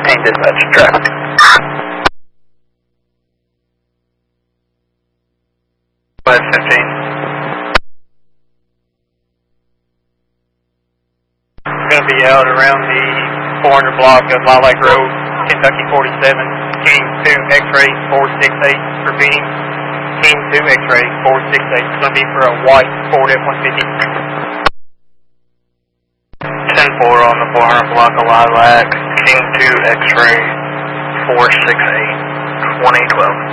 15 dispatch, traffic. West 15. Going to be out around the 400 block of Lilac Road, Kentucky 47, King 2 X-ray 468, repeating, King 2 X-ray 468. It's going to be for a white Ford F-150. 10-4 on the 400 block of Lilac, King 2 X-ray 468, 2012.